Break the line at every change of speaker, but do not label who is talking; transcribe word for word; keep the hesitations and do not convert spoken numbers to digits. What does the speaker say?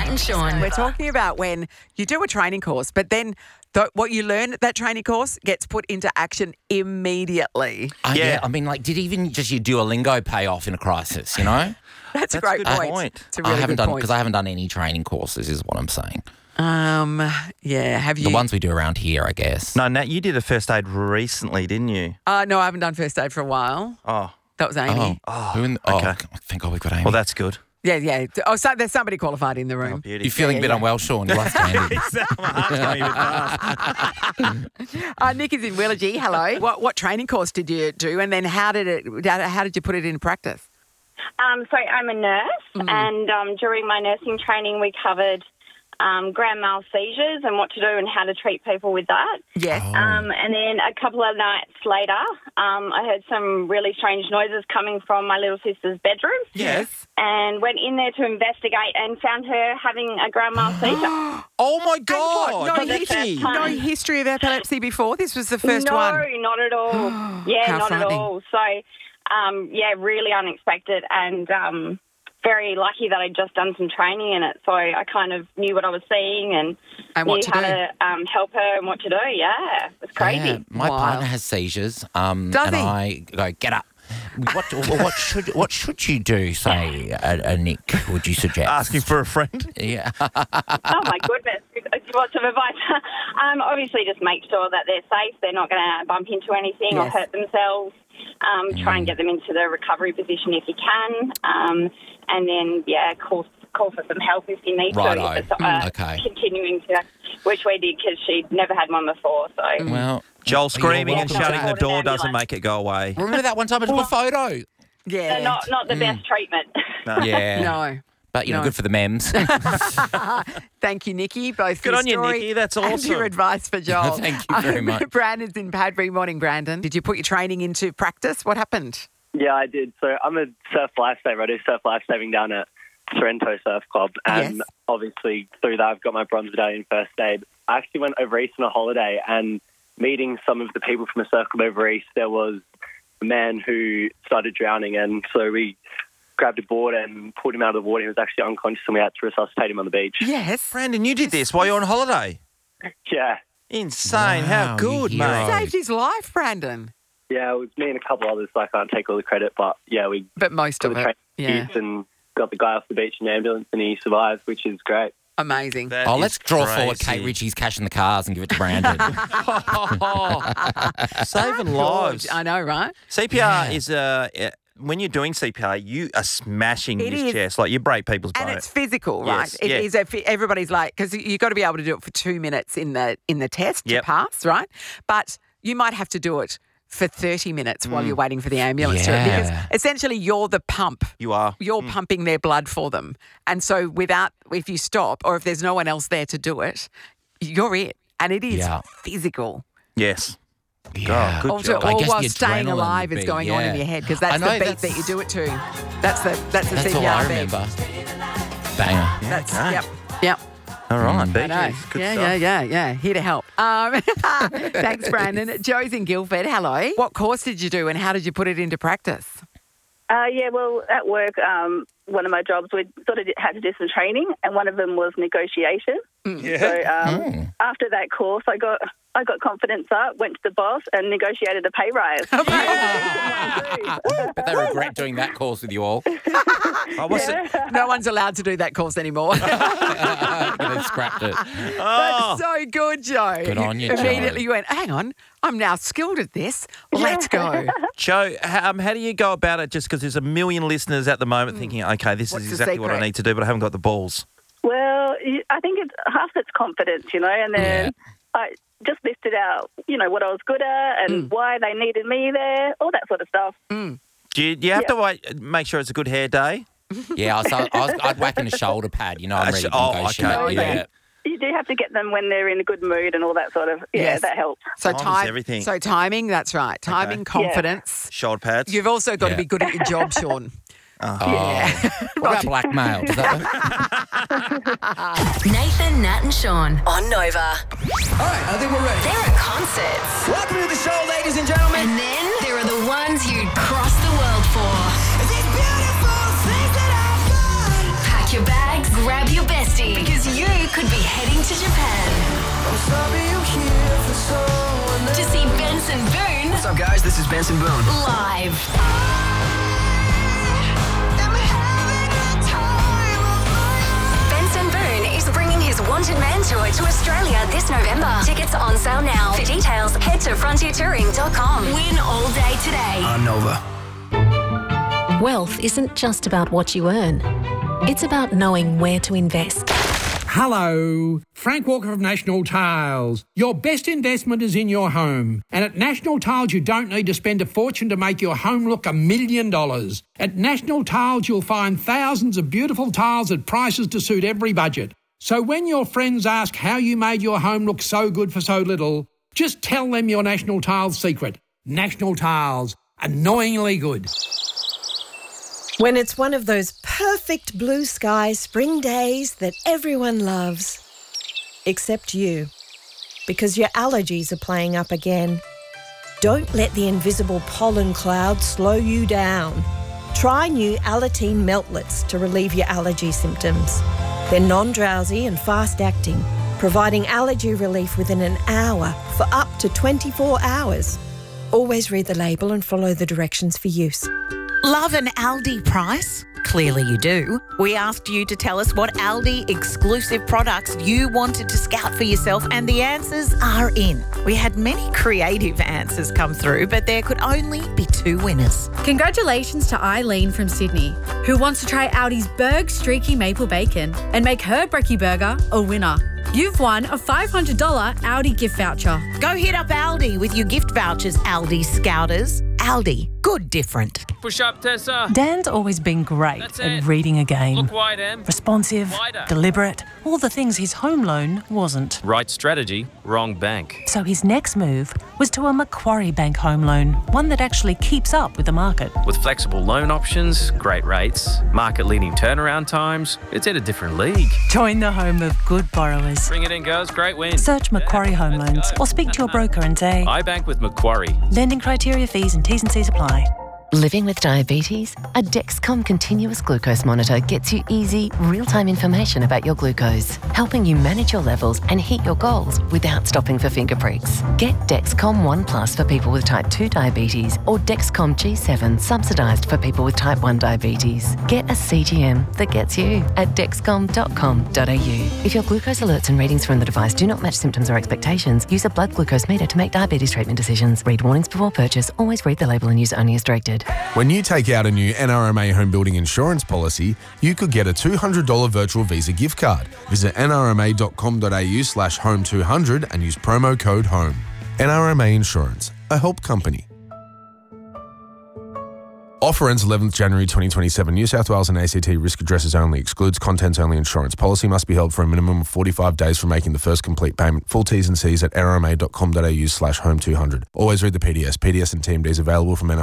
Nat and Sean.
We're talking about when you do a training course, but then th- what you learn at that training course gets put into action immediately.
Uh, yeah.
Yeah.
I mean, like, did even just your Duolingo pay off in a crisis, you know?
That's, a
That's a
great
good
point.
point.
It's a really
I haven't
good
done,
point.
because I haven't done any training courses is what I'm saying.
Um, yeah, have you?
The ones we do around here, I guess.
No, Nat, you did a first aid recently, didn't you?
Uh, no, I haven't done first aid for a while.
Oh,
That was Amy.
Oh, Who in the, oh,
okay.
thank God we've got Amy.
well, that's good.
Yeah, yeah. Oh, so there's somebody qualified in the room.
Oh, beauty.
You're feeling
yeah,
a bit
yeah.
unwell, Sean. You lost Andy.
My heart's going a bit fast.
Uh, Nick is in Willagee. Hello. What what training course did you do, and then how did it? How how did you put it into practice?
Um, so I'm a nurse, and um, during my nursing training, we covered um, grand mal seizures and what to do and how to treat people with that.
Yes.
Um, and then a couple of nights later, um, I heard some really strange noises coming from my little sister's bedroom.
Yes.
And went in there to investigate and found her having a grand mal seizure.
Oh, my God.
No,
for the
history,
first time.
no history of epilepsy before. This was the first
no,
one.
not at all. Yeah,
How
not
frightening.
at all. So, um, yeah, really unexpected and um, very lucky that I'd just done some training in it. So I kind of knew what I was seeing and,
And
knew
what to
how
do.
to um, help her and what to do. Yeah, it's crazy.
Yeah, my
Wow.
partner has seizures, um,
Does
and
he?
I go, get up. What what should what should you do? Say, a, a Nick, would you suggest?
Asking for a friend?
Yeah.
Oh, my goodness. Lots of advice. um, obviously, just make sure that they're safe. They're not going to bump into anything or
Yes.
hurt themselves. Um, Try and get them into the recovery position if you can. Um, and then, yeah, call, call for some help if you need
Righto.
to. If it's, uh,
Okay.
Continuing to, which we did because she'd never had one before. So,
Well,
Joel screaming
You're
and
welcome.
shutting the door doesn't make it go away.
remember that one time I took a photo?
Yeah.
they're not, not the best treatment.
Yeah.
No.
But, you know,
No.
good for the memes.
Thank you, Nikki, both for
Good
your
on you,
story
Nikki. That's
and
awesome.
your advice for Joel.
Thank you very
Um,
much.
Brandon's in Padbury. Morning, Brandon. Did you put your training into practice? What happened?
Yeah, I did. So I'm a surf lifesaver. I do surf lifesaving down at Sorrento Surf Club. And
Yes.
obviously through that I've got my bronze medallion first aid. I actually went over east on a holiday and meeting some of the people from a surf club over east, there was a man who started drowning, and so we grabbed a board and pulled him out of the water. He was actually unconscious and we had to resuscitate him on the beach.
Yes.
Brandon, you did this while you're on holiday.
Yeah.
Insane.
Wow,
How good,
you
mate.
hero.
Saved his life, Brandon.
Yeah, it was me and a couple others, so I can't take all the credit, but yeah, we
But most
got
of
the
it.
train
Yeah.
used and got the guy off the beach in an ambulance and he survived, which is great.
Amazing.
That
Oh,
is
let's draw
crazy.
forward Kate Ritchie's cash in the cars and give it to Brandon.
Saving lives.
I know, right?
C P R
Yeah.
is, uh, uh, when you're doing C P R, you are smashing
It
this
is.
chest. Like, you break people's
And
bones.
it's physical, right?
Yes,
It
yeah.
is. A, fi- everybody's like, because you've got to be able to do it for two minutes in the in the test
Yep.
to pass, right? But you might have to do it for thirty minutes while
Mm.
you're waiting for the ambulance to because
Yeah.
essentially you're the pump.
You are.
You're pumping their blood for them. And so without, if you stop or if there's no one else there to do it, you're it. And it is
Yeah.
physical.
Yes.
Yeah.
good
All, to,
job.
I
all
guess
while
the
staying
adrenaline
alive
would
is
be-
going on in
yeah.
your head because
I
that's
know,
the beat
that's-
that you do it to. That's the that's the
That's
C P R
all I
beat.
remember. Banger.
That's
Okay.
yep. Yep.
All right,
Mm.
Bee
I know.
Gees. Good
yeah,
stuff.
yeah, yeah, yeah. Here to help. Um, thanks, Brandon. Joe's in Guildford. Hello. What course did you do and how did you put it into practice?
Uh, yeah, well, at work, um, one of my jobs, we sort of had to do some training, and one of them was negotiation.
Yeah.
So um,
Mm.
after that course, I got I got confidence up, went to the boss, and negotiated a pay rise.
But they regret doing that course with you all.
Oh, what's it?
No one's allowed to do that course anymore.
They scrapped it.
Oh,
That's so good, Joe.
Good on you, Joe.
Immediately you went, hang on, I'm now skilled at this. Let's go.
Joe, how, um, how do you go about it? Just because there's a million listeners at the moment thinking, okay, this
What's
is
the
exactly what I
secret?
need to do, but I haven't got the balls.
Well, you- I think it's half it's confidence, you know, and then I just listed out, you know, what I was good at and why they needed me there, all that sort of stuff.
Do you, do you have
Yeah.
to wait, make sure it's a good hair day?
Yeah, I, so I was, I'd whack in a shoulder pad, you know, I'm
Uh,
ready to
oh,
negotiate.
okay,
Yeah.
yeah.
You do have to get them when they're in a good mood and all that sort of, yeah,
Yes.
that helps.
So
Time is
time,
everything.
So timing, that's right. Timing, confidence.
Shoulder pads?
You've also got
Yeah.
to be good at your job, Sean.
Oh. What about blackmail? Does that
Nathan, Nat and Sean on Nova.
All right, I think we're ready.
There are concerts.
Welcome to the show, ladies and gentlemen.
And then there are the ones you'd cross the world for.
These beautiful things that I've done.
Pack your bags, grab your besties, tasty because you could be heading to Japan to see Benson Boone
What's up, guys? This is Benson Boone.
live. Benson Boone is bringing his Wanted Man tour to Australia this November. Tickets on sale now. For details, head to frontier touring dot com. Win all day today.
On Nova.
Wealth isn't just about what you earn. It's about knowing where to invest.
Hello, Frank Walker of National Tiles. Your best investment is in your home. And at National Tiles, you don't need to spend a fortune to make your home look a million dollars. At National Tiles, you'll find thousands of beautiful tiles at prices to suit every budget. So when your friends ask how you made your home look so good for so little, just tell them your National Tiles secret. National Tiles, annoyingly good.
When it's one of those perfect blue sky spring days that everyone loves. Except you. Because your allergies are playing up again. Don't let the invisible pollen cloud slow you down. Try new Alateen Meltlets to relieve your allergy symptoms. They're non-drowsy and fast-acting, providing allergy relief within an hour for up to twenty-four hours. Always read the label and follow the directions for use.
Love an Aldi price? Clearly you do. We asked you to tell us what Aldi exclusive products you wanted to scout for yourself, and the answers are in. We had many creative answers come through, but there could only be two winners.
Congratulations to Eileen from Sydney, who wants to try Aldi's Berg Streaky Maple Bacon and make her brekkie burger a winner. You've won a five hundred dollars Aldi gift voucher.
Go hit up Aldi with your gift vouchers, Aldi Scouters. Aldi, good different.
Push up, Tessa.
Dan's always been great at reading a game.
Look wide, Em.
Responsive,
Wider.
deliberate, all the things his home loan wasn't.
Right strategy, wrong bank.
So his next move was to a Macquarie Bank home loan, one that actually keeps up with the market.
With flexible loan options, great rates, market-leading turnaround times, it's in a different league.
Join the home of good borrowers.
Bring it in, girls. Great win.
Search Macquarie Home Loans or speak to your broker and say,
I bank with Macquarie.
Lending criteria, fees and T's and C's apply.
Living with diabetes? A Dexcom continuous glucose monitor gets you easy, real-time information about your glucose, helping you manage your levels and hit your goals without stopping for finger pricks. Get Dexcom One Plus for people with type two diabetes or Dexcom G seven subsidised for people with type one diabetes. Get a C G M that gets you at dexcom dot com dot a u. If your glucose alerts and readings from the device do not match symptoms or expectations, use a blood glucose meter to make diabetes treatment decisions. Read warnings before purchase. Always read the label and use only as directed.
When you take out a new N R M A home building insurance policy, you could get a two hundred dollars virtual Visa gift card. Visit n r m a dot com dot a u slash home two hundred and use promo code HOME. N R M A Insurance, a help company. Offer ends eleventh January twenty twenty-seven. New South Wales and A C T risk addresses only. Excludes contents only insurance. Policy must be held for a minimum of forty-five days from making the first complete payment. Full T's and C's at n r m a dot com dot a u slash home two hundred. Always read the P D S. P D S and T M Ds available from N R M A.